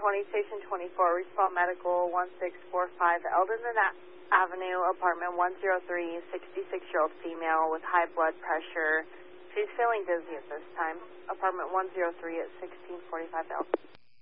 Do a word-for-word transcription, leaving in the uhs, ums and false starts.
twenty, Station twenty-four, respond medical one six four five, Eldon Avenue, apartment one oh three, sixty-six-year-old female with high blood pressure. She's feeling dizzy at this time. Apartment one oh three at sixteen forty-five Eldon.